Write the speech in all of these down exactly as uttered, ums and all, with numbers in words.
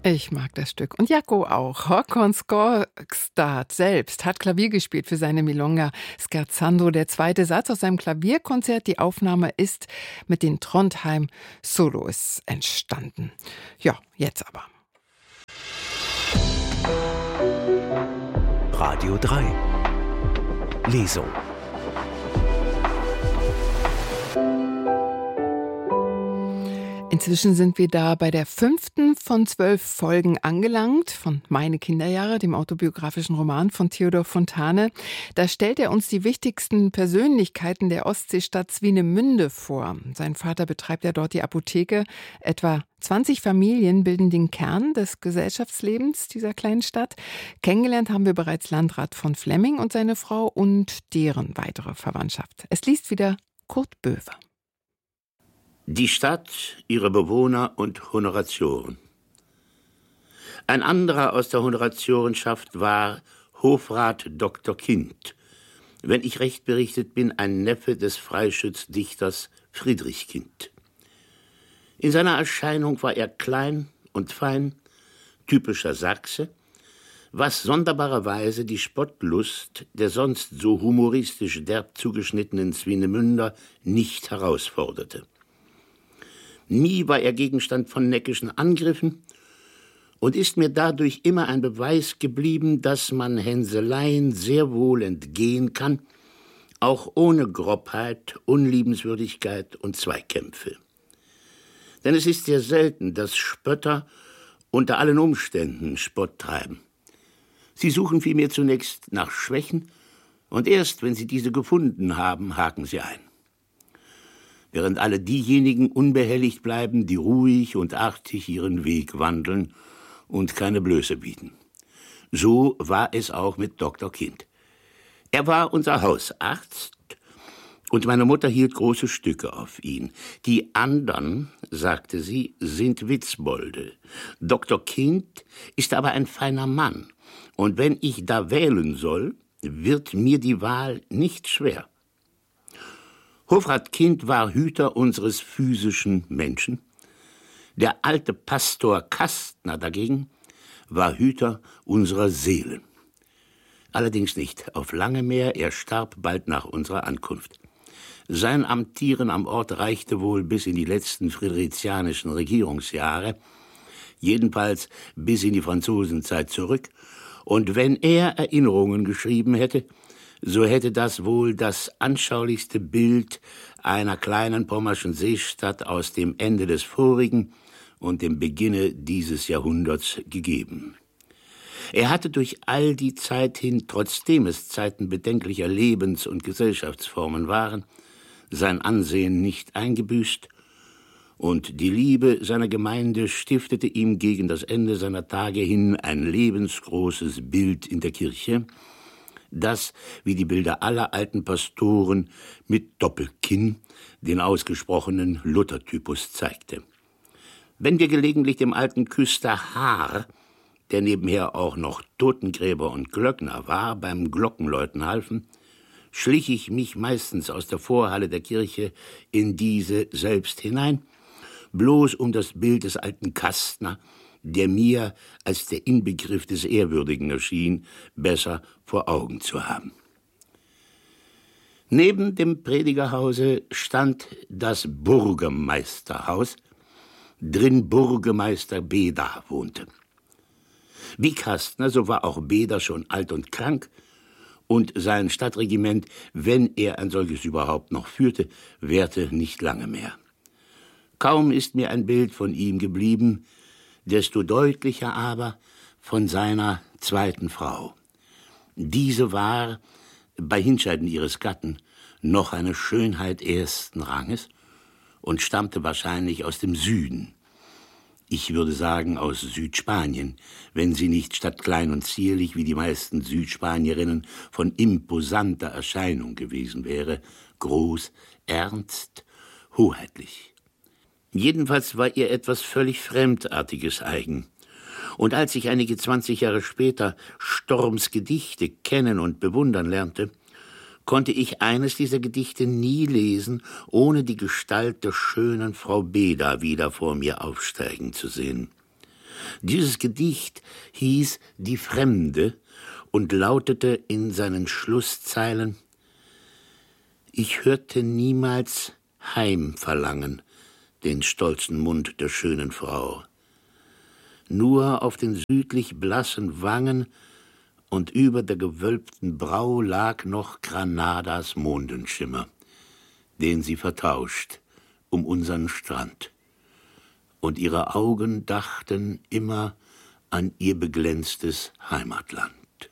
Ich mag das Stück. Und Jaco auch. Håkon Skogstad selbst hat Klavier gespielt für seine Milonga Scherzando. Der zweite Satz aus seinem Klavierkonzert. Die Aufnahme ist mit den Trondheim Solos entstanden. Ja, jetzt aber. Radio drei. Lesung. Inzwischen sind wir da bei der fünften von zwölf Folgen angelangt von Meine Kinderjahre, dem autobiografischen Roman von Theodor Fontane. Da stellt er uns die wichtigsten Persönlichkeiten der Ostseestadt Swinemünde vor. Sein Vater betreibt ja dort die Apotheke. Etwa zwanzig Familien bilden den Kern des Gesellschaftslebens dieser kleinen Stadt. Kennengelernt haben wir bereits Landrat von Flemming und seine Frau und deren weitere Verwandtschaft. Es liest wieder Kurt Böwe. Die Stadt, ihre Bewohner und Honoratioren. Ein anderer aus der Honoratiorenschaft war Hofrat Doktor Kind, wenn ich recht berichtet bin, ein Neffe des Freischützdichters Friedrich Kind. In seiner Erscheinung war er klein und fein, typischer Sachse, was sonderbarerweise die Spottlust der sonst so humoristisch derb zugeschnittenen Swinemünder nicht herausforderte. Nie war er Gegenstand von neckischen Angriffen und ist mir dadurch immer ein Beweis geblieben, dass man Hänseleien sehr wohl entgehen kann, auch ohne Grobheit, Unliebenswürdigkeit und Zweikämpfe. Denn es ist sehr selten, dass Spötter unter allen Umständen Spott treiben. Sie suchen vielmehr zunächst nach Schwächen und erst, wenn sie diese gefunden haben, haken sie ein. Während alle diejenigen unbehelligt bleiben, die ruhig und artig ihren Weg wandeln und keine Blöße bieten. So war es auch mit Doktor Kind. Er war unser Hausarzt und meine Mutter hielt große Stücke auf ihn. Die andern, sagte sie, sind Witzbolde. Doktor Kind ist aber ein feiner Mann und wenn ich da wählen soll, wird mir die Wahl nicht schwer. Hofrat Kind war Hüter unseres physischen Menschen. Der alte Pastor Kastner dagegen war Hüter unserer Seelen. Allerdings nicht auf lange mehr, er starb bald nach unserer Ankunft. Sein Amtieren am Ort reichte wohl bis in die letzten friedrichianischen Regierungsjahre, jedenfalls bis in die Franzosenzeit zurück, und wenn er Erinnerungen geschrieben hätte, so hätte das wohl das anschaulichste Bild einer kleinen pommerschen Seestadt aus dem Ende des vorigen und dem Beginne dieses Jahrhunderts gegeben. Er hatte durch all die Zeit hin, trotzdem es Zeiten bedenklicher Lebens- und Gesellschaftsformen waren, sein Ansehen nicht eingebüßt, und die Liebe seiner Gemeinde stiftete ihm gegen das Ende seiner Tage hin ein lebensgroßes Bild in der Kirche, das, wie die Bilder aller alten Pastoren, mit Doppelkinn den ausgesprochenen Luthertypus zeigte. Wenn wir gelegentlich dem alten Küster Haar, der nebenher auch noch Totengräber und Glöckner war, beim Glockenläuten halfen, schlich ich mich meistens aus der Vorhalle der Kirche in diese selbst hinein, bloß um das Bild des alten Kastner, der mir als der Inbegriff des Ehrwürdigen erschien, besser vor Augen zu haben. Neben dem Predigerhause stand das Burgemeisterhaus, drin Burgemeister Beda wohnte. Wie Kastner, so war auch Beda schon alt und krank, und sein Stadtregiment, wenn er ein solches überhaupt noch führte, währte nicht lange mehr. Kaum ist mir ein Bild von ihm geblieben, desto deutlicher aber von seiner zweiten Frau. Diese war, bei Hinscheiden ihres Gatten, noch eine Schönheit ersten Ranges und stammte wahrscheinlich aus dem Süden. Ich würde sagen aus Südspanien, wenn sie nicht statt klein und zierlich wie die meisten Südspanierinnen von imposanter Erscheinung gewesen wäre, groß, ernst, hoheitlich. Jedenfalls war ihr etwas völlig Fremdartiges eigen. Und als ich einige zwanzig Jahre später Storms Gedichte kennen und bewundern lernte, konnte ich eines dieser Gedichte nie lesen, ohne die Gestalt der schönen Frau Beda wieder vor mir aufsteigen zu sehen. Dieses Gedicht hieß »Die Fremde« und lautete in seinen Schlusszeilen: »Ich hörte niemals Heimverlangen, den stolzen Mund der schönen Frau. Nur auf den südlich blassen Wangen und über der gewölbten Brau lag noch Granadas Mondenschimmer, den sie vertauscht um unseren Strand. Und ihre Augen dachten immer an ihr beglänztes Heimatland.«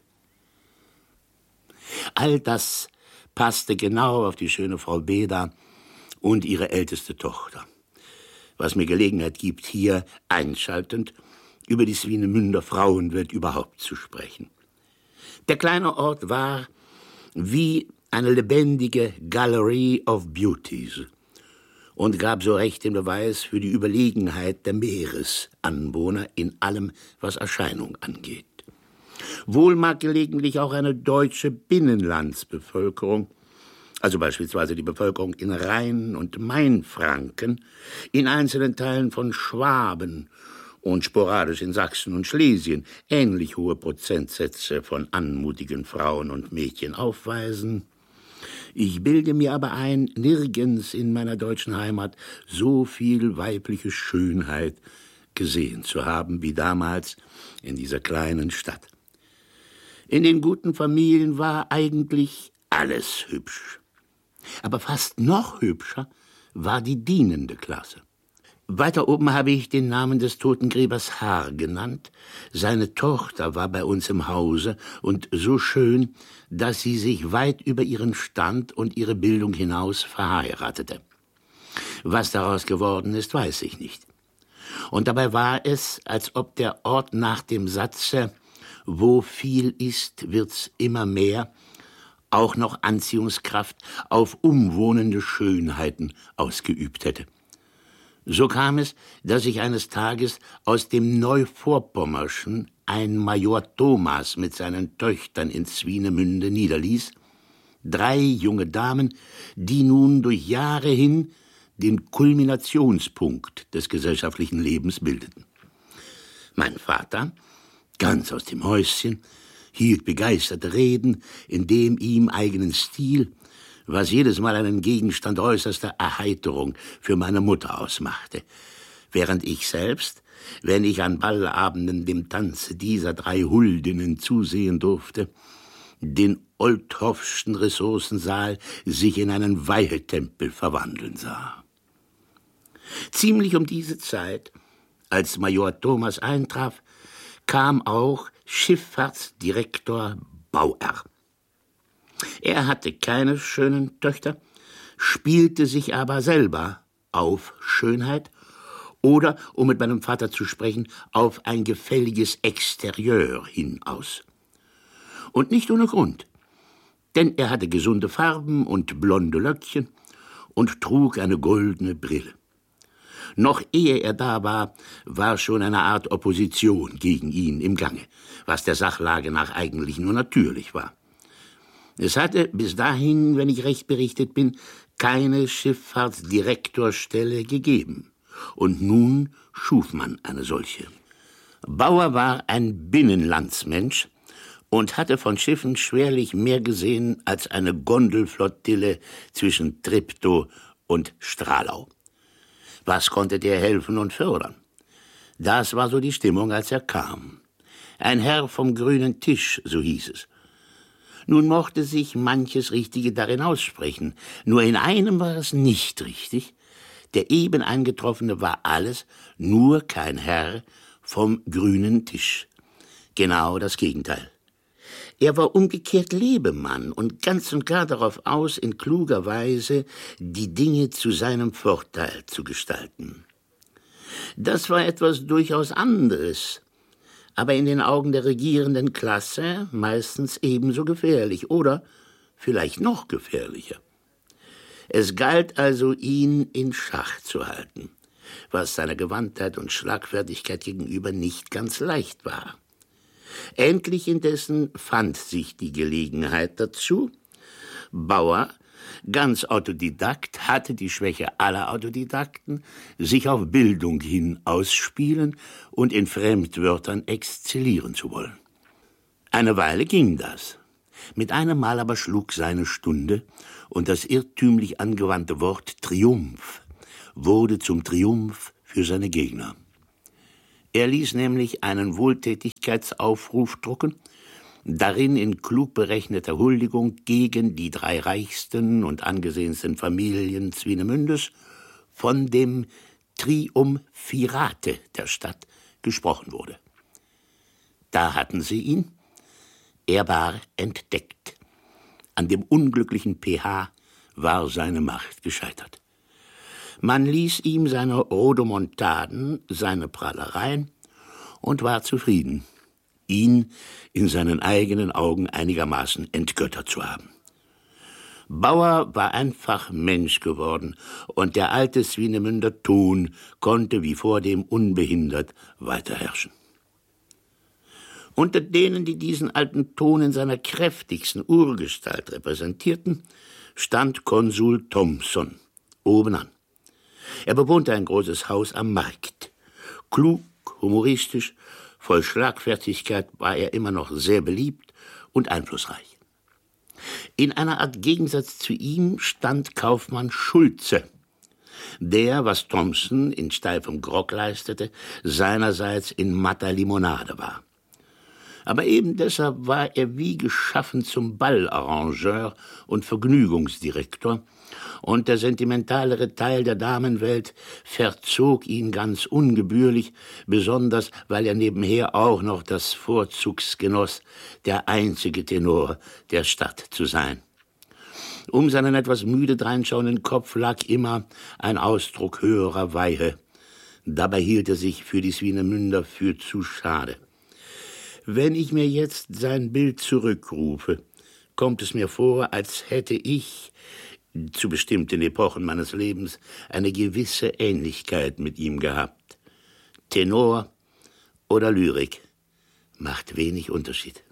All das passte genau auf die schöne Frau Beda und ihre älteste Tochter, was mir Gelegenheit gibt, hier einschaltend über die Swinemünder Frauenwelt überhaupt zu sprechen. Der kleine Ort war wie eine lebendige Gallery of Beauties und gab so recht den Beweis für die Überlegenheit der Meeresanwohner in allem, was Erscheinung angeht. Wohl mag gelegentlich auch eine deutsche Binnenlandsbevölkerung, also beispielsweise die Bevölkerung in Rhein- und Mainfranken, in einzelnen Teilen von Schwaben und sporadisch in Sachsen und Schlesien ähnlich hohe Prozentsätze von anmutigen Frauen und Mädchen aufweisen. Ich bilde mir aber ein, nirgends in meiner deutschen Heimat so viel weibliche Schönheit gesehen zu haben wie damals in dieser kleinen Stadt. In den guten Familien war eigentlich alles hübsch. Aber fast noch hübscher war die dienende Klasse. Weiter oben habe ich den Namen des Totengräbers Haar genannt. Seine Tochter war bei uns im Hause und so schön, dass sie sich weit über ihren Stand und ihre Bildung hinaus verheiratete. Was daraus geworden ist, weiß ich nicht. Und dabei war es, als ob der Ort nach dem Satze »Wo viel ist, wird's immer mehr« auch noch Anziehungskraft auf umwohnende Schönheiten ausgeübt hätte. So kam es, dass ich eines Tages aus dem Neuvorpommerschen ein Major Thomas mit seinen Töchtern in Swinemünde niederließ, drei junge Damen, die nun durch Jahre hin den Kulminationspunkt des gesellschaftlichen Lebens bildeten. Mein Vater, ganz aus dem Häuschen, hielt begeisterte Reden in dem ihm eigenen Stil, was jedes Mal einen Gegenstand äußerster Erheiterung für meine Mutter ausmachte, während ich selbst, wenn ich an Ballabenden dem Tanze dieser drei Huldinnen zusehen durfte, den Olthoffschen Ressourcensaal sich in einen Weihetempel verwandeln sah. Ziemlich um diese Zeit, als Major Thomas eintraf, kam auch Schifffahrtsdirektor Bauer. Er hatte keine schönen Töchter, spielte sich aber selber auf Schönheit oder, um mit meinem Vater zu sprechen, auf ein gefälliges Exterieur hinaus. Und nicht ohne Grund, denn er hatte gesunde Farben und blonde Löckchen und trug eine goldene Brille. Noch ehe er da war, war schon eine Art Opposition gegen ihn im Gange, was der Sachlage nach eigentlich nur natürlich war. Es hatte bis dahin, wenn ich recht berichtet bin, keine Schifffahrtsdirektorstelle gegeben. Und nun schuf man eine solche. Bauer war ein Binnenlandsmensch und hatte von Schiffen schwerlich mehr gesehen als eine Gondelflottille zwischen Treptow und Stralau. Was konnte der helfen und fördern? Das war so die Stimmung, als er kam. Ein Herr vom grünen Tisch, so hieß es. Nun mochte sich manches Richtige darin aussprechen, nur in einem war es nicht richtig. Der eben Eingetroffene war alles, nur kein Herr vom grünen Tisch. Genau das Gegenteil. Er war umgekehrt Lebemann und ganz und gar darauf aus, in kluger Weise die Dinge zu seinem Vorteil zu gestalten. Das war etwas durchaus anderes, aber in den Augen der regierenden Klasse meistens ebenso gefährlich oder vielleicht noch gefährlicher. Es galt also, ihn in Schach zu halten, was seiner Gewandtheit und Schlagfertigkeit gegenüber nicht ganz leicht war. Endlich indessen fand sich die Gelegenheit dazu. Bauer Ganz Autodidakt, hatte die Schwäche aller Autodidakten, sich auf Bildung hin ausspielen und in Fremdwörtern exzellieren zu wollen. Eine Weile ging das. Mit einem Mal aber schlug seine Stunde und das irrtümlich angewandte Wort Triumph wurde zum Triumph für seine Gegner. Er ließ nämlich einen Wohltätigkeitsaufruf drucken, darin in klug berechneter Huldigung gegen die drei reichsten und angesehensten Familien Swinemündes von dem Triumvirate der Stadt gesprochen wurde. Da hatten sie ihn. Er war entdeckt. An dem unglücklichen pH war seine Macht gescheitert. Man ließ ihm seine Rodomontaden, seine Prahlereien und war zufrieden, ihn in seinen eigenen Augen einigermaßen entgöttert zu haben. Bauer war einfach Mensch geworden und der alte Swinemünder Ton konnte wie vordem unbehindert weiterherrschen. Unter denen, die diesen alten Ton in seiner kräftigsten Urgestalt repräsentierten, stand Konsul Thompson obenan. Er bewohnte ein großes Haus am Markt. Klug, humoristisch, voll Schlagfertigkeit war er immer noch sehr beliebt und einflussreich. In einer Art Gegensatz zu ihm stand Kaufmann Schulze, der, was Thompson in steifem Grog leistete, seinerseits in matter Limonade war. Aber eben deshalb war er wie geschaffen zum Ballarrangeur und Vergnügungsdirektor, und der sentimentalere Teil der Damenwelt verzog ihn ganz ungebührlich, besonders weil er nebenher auch noch das Vorzugs genoss, der einzige Tenor der Stadt zu sein. Um seinen etwas müde dreinschauenden Kopf lag immer ein Ausdruck höherer Weihe. Dabei hielt er sich für die Swinemünder für zu schade. Wenn ich mir jetzt sein Bild zurückrufe, kommt es mir vor, als hätte ich zu bestimmten Epochen meines Lebens eine gewisse Ähnlichkeit mit ihm gehabt. Tenor oder Lyrik macht wenig Unterschied.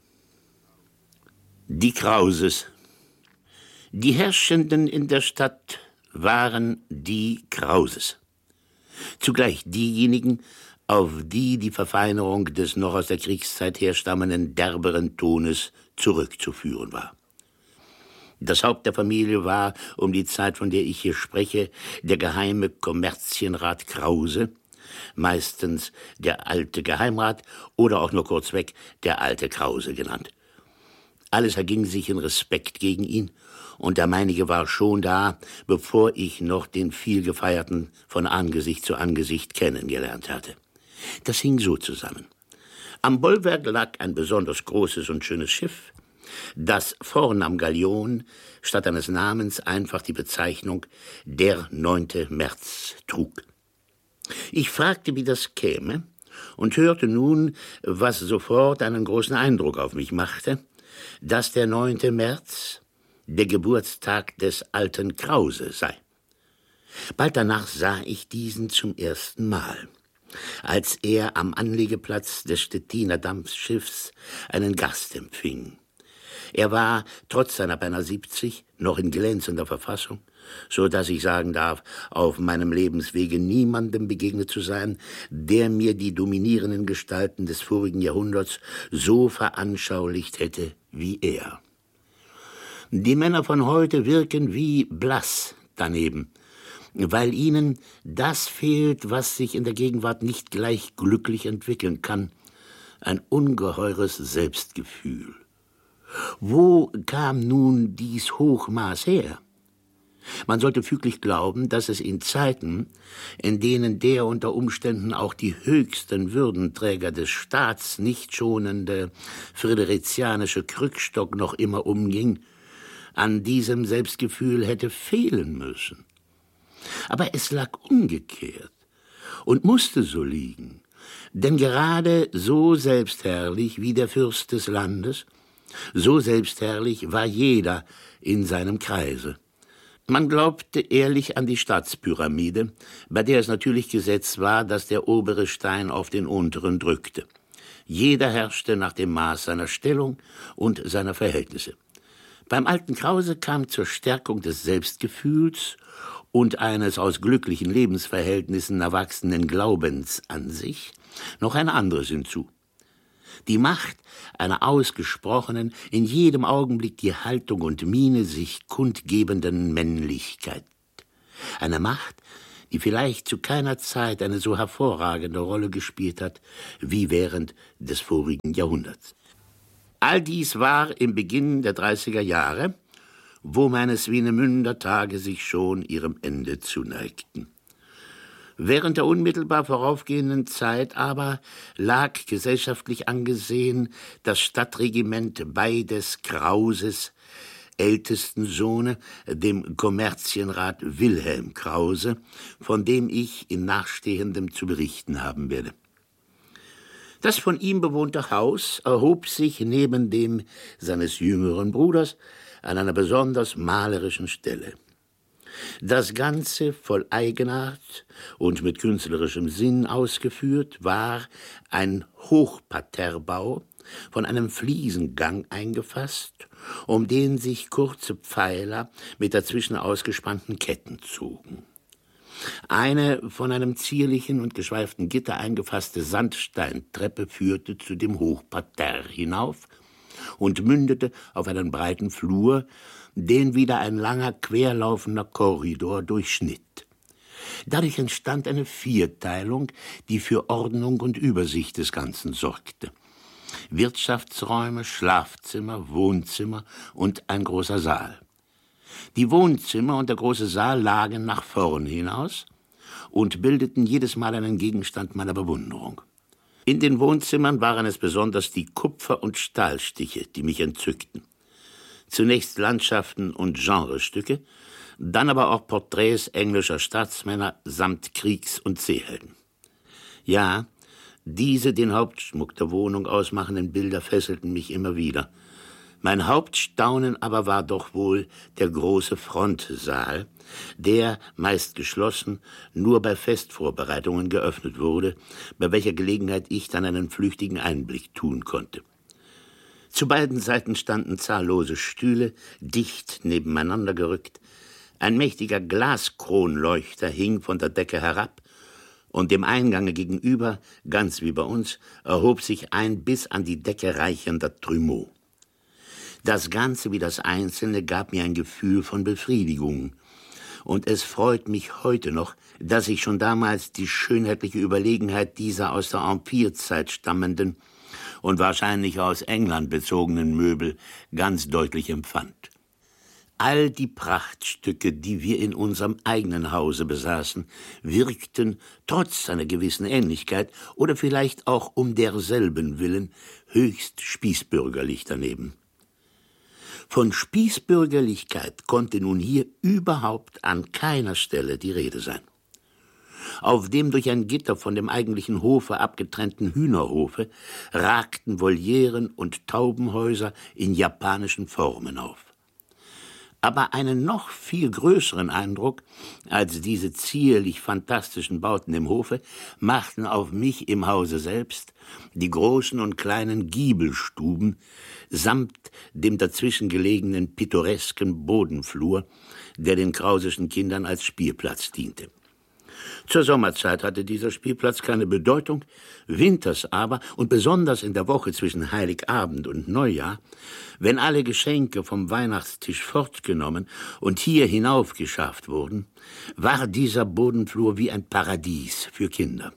Die Krauses. Die Herrschenden in der Stadt waren die Krauses. Zugleich diejenigen, auf die die Verfeinerung des noch aus der Kriegszeit herstammenden derberen Tones zurückzuführen war. Das Haupt der Familie war, um die Zeit, von der ich hier spreche, der geheime Kommerzienrat Krause, meistens der alte Geheimrat oder auch nur kurzweg der alte Krause genannt. Alles erging sich in Respekt gegen ihn, und der meinige war schon da, bevor ich noch den vielgefeierten von Angesicht zu Angesicht kennengelernt hatte. Das hing so zusammen. Am Bollwerk lag ein besonders großes und schönes Schiff, das vorn am Galion statt eines Namens einfach die Bezeichnung der neunte März trug. Ich fragte, wie das käme, und hörte nun, was sofort einen großen Eindruck auf mich machte, dass der neunte März der Geburtstag des alten Krause sei. Bald danach sah ich diesen zum ersten Mal, als er am Anlegeplatz des Stettiner Dampfschiffs einen Gast empfing. Er war, trotz seiner beinahe siebzig, noch in glänzender Verfassung, so dass ich sagen darf, auf meinem Lebenswege niemandem begegnet zu sein, der mir die dominierenden Gestalten des vorigen Jahrhunderts so veranschaulicht hätte wie er. Die Männer von heute wirken wie blass daneben, weil ihnen das fehlt, was sich in der Gegenwart nicht gleich glücklich entwickeln kann, ein ungeheures Selbstgefühl. Wo kam nun dies Hochmaß her? Man sollte füglich glauben, dass es in Zeiten, in denen der unter Umständen auch die höchsten Würdenträger des Staats nicht schonende friderizianische Krückstock noch immer umging, an diesem Selbstgefühl hätte fehlen müssen. Aber es lag umgekehrt und musste so liegen, denn gerade so selbstherrlich wie der Fürst des Landes, so selbstherrlich war jeder in seinem Kreise. Man glaubte ehrlich an die Staatspyramide, bei der es natürlich Gesetz war, dass der obere Stein auf den unteren drückte. Jeder herrschte nach dem Maß seiner Stellung und seiner Verhältnisse. Beim alten Krause kam zur Stärkung des Selbstgefühls und eines aus glücklichen Lebensverhältnissen erwachsenen Glaubens an sich noch ein anderes hinzu. Die Macht einer ausgesprochenen, in jedem Augenblick die Haltung und Miene sich kundgebenden Männlichkeit. Eine Macht, die vielleicht zu keiner Zeit eine so hervorragende Rolle gespielt hat wie während des vorigen Jahrhunderts. All dies war im Beginn der dreißiger Jahre, wo meine Swinemünder Tage sich schon ihrem Ende zuneigten. Während der unmittelbar voraufgehenden Zeit aber lag gesellschaftlich angesehen das Stadtregiment bei des Krauses ältesten Sohne, dem Kommerzienrat Wilhelm Krause, von dem ich in Nachstehendem zu berichten haben werde. Das von ihm bewohnte Haus erhob sich neben dem seines jüngeren Bruders an einer besonders malerischen Stelle. Das Ganze voll Eigenart und mit künstlerischem Sinn ausgeführt war ein Hochparterrebau, von einem Fliesengang eingefasst, um den sich kurze Pfeiler mit dazwischen ausgespannten Ketten zogen. Eine von einem zierlichen und geschweiften Gitter eingefasste Sandsteintreppe führte zu dem Hochparterre hinauf und mündete auf einen breiten Flur, den wieder ein langer, querlaufender Korridor durchschnitt. Dadurch entstand eine Vierteilung, die für Ordnung und Übersicht des Ganzen sorgte. Wirtschaftsräume, Schlafzimmer, Wohnzimmer und ein großer Saal. Die Wohnzimmer und der große Saal lagen nach vorn hinaus und bildeten jedes Mal einen Gegenstand meiner Bewunderung. In den Wohnzimmern waren es besonders die Kupfer- und Stahlstiche, die mich entzückten. Zunächst Landschaften und Genrestücke, dann aber auch Porträts englischer Staatsmänner samt Kriegs- und Seehelden. Ja, diese den Hauptschmuck der Wohnung ausmachenden Bilder fesselten mich immer wieder. Mein Hauptstaunen aber war doch wohl der große Frontsaal, der, meist geschlossen, nur bei Festvorbereitungen geöffnet wurde, bei welcher Gelegenheit ich dann einen flüchtigen Einblick tun konnte. Zu beiden Seiten standen zahllose Stühle, dicht nebeneinander gerückt. Ein mächtiger Glaskronleuchter hing von der Decke herab, und dem Eingange gegenüber, ganz wie bei uns, erhob sich ein bis an die Decke reichender Trumeau. Das Ganze wie das Einzelne gab mir ein Gefühl von Befriedigung. Und es freut mich heute noch, dass ich schon damals die schönheitliche Überlegenheit dieser aus der Empirzeit stammenden und wahrscheinlich aus England bezogenen Möbel ganz deutlich empfand. All die Prachtstücke, die wir in unserem eigenen Hause besaßen, wirkten, trotz einer gewissen Ähnlichkeit oder vielleicht auch um derselben willen, höchst spießbürgerlich daneben. Von Spießbürgerlichkeit konnte nun hier überhaupt an keiner Stelle die Rede sein. Auf dem durch ein Gitter von dem eigentlichen Hofe abgetrennten Hühnerhofe ragten Volieren und Taubenhäuser in japanischen Formen auf. Aber einen noch viel größeren Eindruck als diese zierlich fantastischen Bauten im Hofe machten auf mich im Hause selbst die großen und kleinen Giebelstuben samt dem dazwischen gelegenen pittoresken Bodenflur, der den krausischen Kindern als Spielplatz diente. Zur Sommerzeit hatte dieser Spielplatz keine Bedeutung, winters aber und besonders in der Woche zwischen Heiligabend und Neujahr, wenn alle Geschenke vom Weihnachtstisch fortgenommen und hier hinaufgeschafft wurden, war dieser Bodenflur wie ein Paradies für Kinder.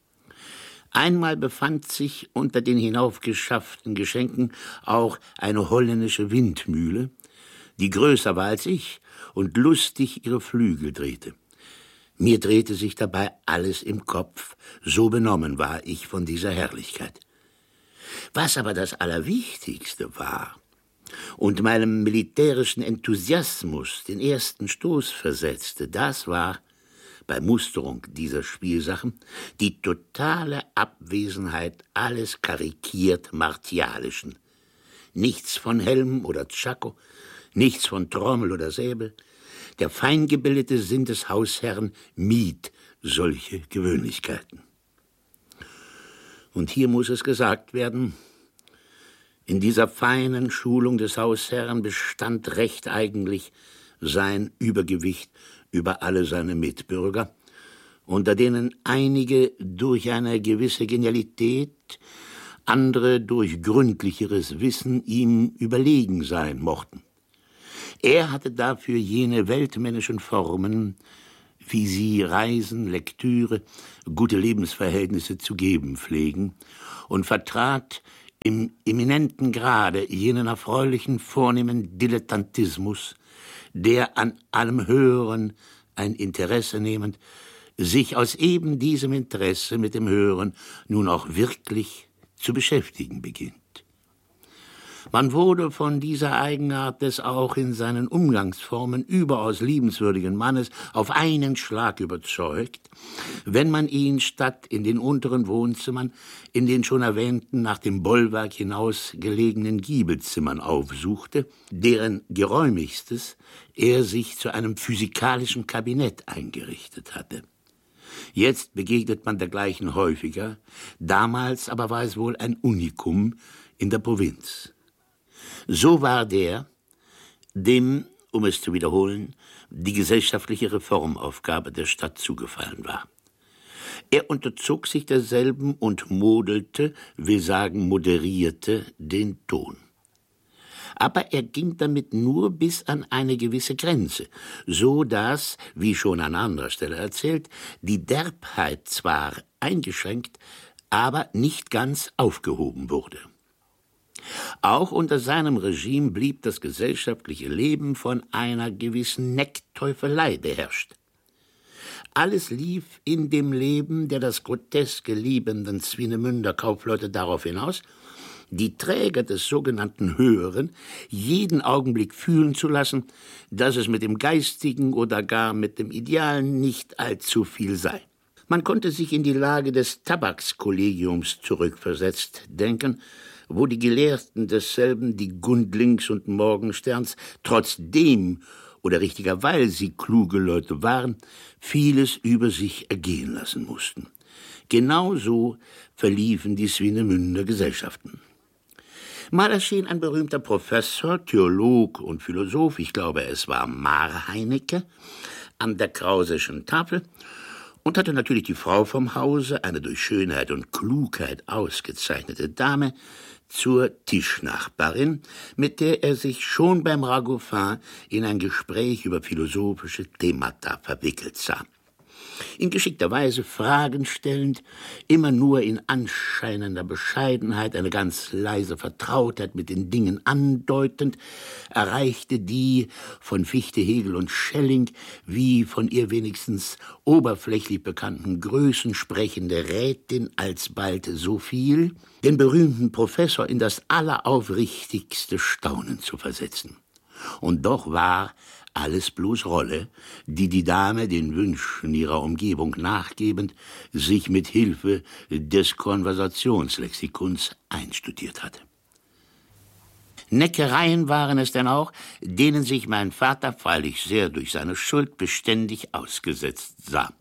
Einmal befand sich unter den hinaufgeschafften Geschenken auch eine holländische Windmühle, die größer war als ich und lustig ihre Flügel drehte. Mir drehte sich dabei alles im Kopf, so benommen war ich von dieser Herrlichkeit. Was aber das Allerwichtigste war und meinem militärischen Enthusiasmus den ersten Stoß versetzte, das war, bei Musterung dieser Spielsachen, die totale Abwesenheit alles karikiert Martialischen. Nichts von Helm oder Tschako, nichts von Trommel oder Säbel. Der feingebildete Sinn des Hausherrn mied solche Gewöhnlichkeiten. Und hier muss es gesagt werden, In dieser feinen Schulung des Hausherrn bestand recht eigentlich sein Übergewicht über alle seine Mitbürger, unter denen einige durch eine gewisse Genialität, andere durch gründlicheres Wissen ihm überlegen sein mochten. Er hatte dafür jene weltmännischen Formen, wie sie Reisen, Lektüre, gute Lebensverhältnisse zu geben pflegen, und vertrat im eminenten Grade jenen erfreulichen, vornehmen Dilettantismus, der an allem Höheren ein Interesse nehmend, sich aus eben diesem Interesse mit dem Höheren nun auch wirklich zu beschäftigen beginnt. Man wurde von dieser Eigenart des auch in seinen Umgangsformen überaus liebenswürdigen Mannes auf einen Schlag überzeugt, wenn man ihn statt in den unteren Wohnzimmern in den schon erwähnten nach dem Bollwerk hinaus gelegenen Giebelzimmern aufsuchte, deren geräumigstes er sich zu einem physikalischen Kabinett eingerichtet hatte. Jetzt begegnet man dergleichen häufiger, damals aber war es wohl ein Unikum in der Provinz. So war der, dem, um es zu wiederholen, die gesellschaftliche Reformaufgabe der Stadt zugefallen war. Er unterzog sich derselben und modelte, will sagen moderierte, den Ton. Aber er ging damit nur bis an eine gewisse Grenze, so dass, wie schon an anderer Stelle erzählt, die Derbheit zwar eingeschränkt, aber nicht ganz aufgehoben wurde. Auch unter seinem Regime blieb das gesellschaftliche Leben von einer gewissen Neckteufelei beherrscht. Alles lief in dem Leben der das Groteske liebenden Swinemünder Kaufleute darauf hinaus, die Träger des sogenannten Höheren jeden Augenblick fühlen zu lassen, dass es mit dem Geistigen oder gar mit dem Idealen nicht allzu viel sei. Man konnte sich in die Lage des Tabakskollegiums zurückversetzt denken, wo die Gelehrten desselben, die Gundlings und Morgensterns, trotzdem oder richtiger weil sie kluge Leute waren, vieles über sich ergehen lassen mussten. Genauso verliefen die Swinemünder Gesellschaften. Mal erschien ein berühmter Professor, Theolog und Philosoph, ich glaube es war Marheinecke, an der Krauseschen Tafel und hatte natürlich die Frau vom Hause, eine durch Schönheit und Klugheit ausgezeichnete Dame, zur Tischnachbarin, mit der er sich schon beim Ragoffin in ein Gespräch über philosophische Themata verwickelt sah. In geschickter Weise Fragen stellend, immer nur in anscheinender Bescheidenheit, eine ganz leise Vertrautheit mit den Dingen andeutend, erreichte die von Fichte, Hegel und Schelling wie von ihr wenigstens oberflächlich bekannten Größen sprechende Rätin alsbald so viel, den berühmten Professor in das alleraufrichtigste Staunen zu versetzen. Und doch war alles bloß Rolle, die die Dame den Wünschen ihrer Umgebung nachgebend sich mit Hilfe des Konversationslexikons einstudiert hatte. Neckereien waren es denn auch, denen sich mein Vater freilich sehr durch seine Schuld beständig ausgesetzt sah.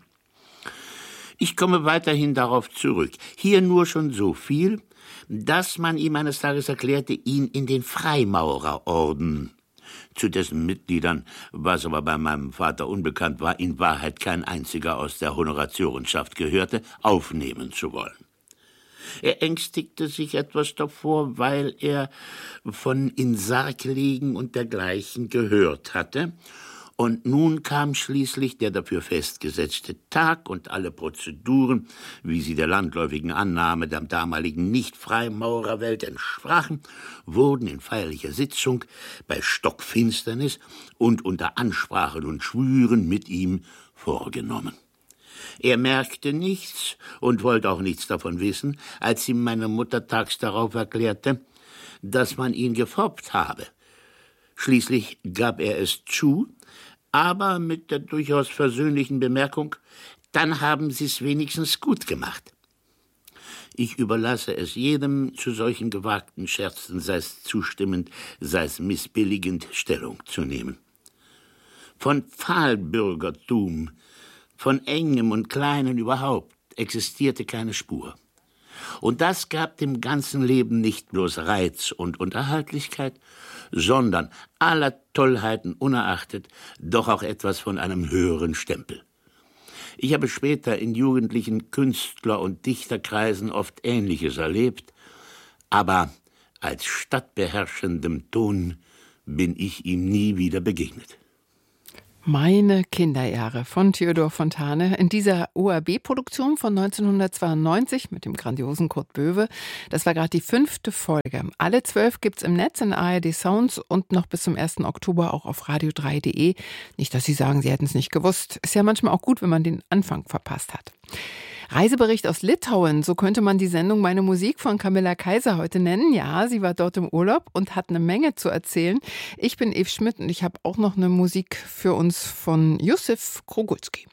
Ich komme weiterhin darauf zurück. Hier nur schon so viel, dass man ihm eines Tages erklärte, ihn in den Freimaurerorden, zu dessen Mitgliedern, was aber bei meinem Vater unbekannt war, in Wahrheit kein einziger aus der Honoratiorenschaft gehörte, aufnehmen zu wollen. Er ängstigte sich etwas davor, weil er von in Sarg legen und dergleichen gehört hatte, und nun kam schließlich der dafür festgesetzte Tag und alle Prozeduren, wie sie der landläufigen Annahme der damaligen Nicht-Freimaurerwelt entsprachen, wurden in feierlicher Sitzung bei Stockfinsternis und unter Ansprachen und Schwüren mit ihm vorgenommen. Er merkte nichts und wollte auch nichts davon wissen, als ihm meine Mutter tags darauf erklärte, dass man ihn gefoppt habe. Schließlich gab er es zu, aber mit der durchaus versöhnlichen Bemerkung, dann haben Sie es wenigstens gut gemacht. Ich überlasse es jedem, zu solchen gewagten Scherzen, sei es zustimmend, sei es missbilligend, Stellung zu nehmen. Von Pfahlbürgertum, von Engem und Kleinen überhaupt, existierte keine Spur. Und das gab dem ganzen Leben nicht bloß Reiz und Unterhaltlichkeit, sondern aller Tollheiten unerachtet doch auch etwas von einem höheren Stempel. Ich habe später in jugendlichen Künstler- und Dichterkreisen oft Ähnliches erlebt, aber als stadtbeherrschendem Ton bin ich ihm nie wieder begegnet. Meine Kinderjahre von Theodor Fontane in dieser O R B-Produktion von neunzehnhundertzweiundneunzig mit dem grandiosen Kurt Böwe. Das war gerade die fünfte Folge. Alle zwölf gibt's im Netz in A R D Sounds und noch bis zum ersten Oktober auch auf radio drei punkt de. Nicht, dass Sie sagen, Sie hätten es nicht gewusst. Ist ja manchmal auch gut, wenn man den Anfang verpasst hat. Reisebericht aus Litauen, so könnte man die Sendung Meine Musik von Camilla Kaiser heute nennen. Ja, sie war dort im Urlaub und hat eine Menge zu erzählen. Ich bin Eve Schmidt und ich habe auch noch eine Musik für uns von Jusif Krogulski.